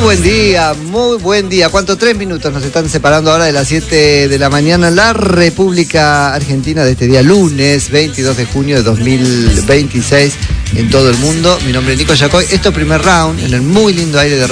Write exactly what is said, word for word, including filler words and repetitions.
buen día, muy buen día. ¿Cuánto? Tres minutos nos están separando ahora de las siete de la mañana en la República Argentina de este día lunes veintidós de junio de dos mil veintiséis en todo el mundo. Mi nombre es Nico Yacoy. Esto es Primer Round en el muy lindo aire de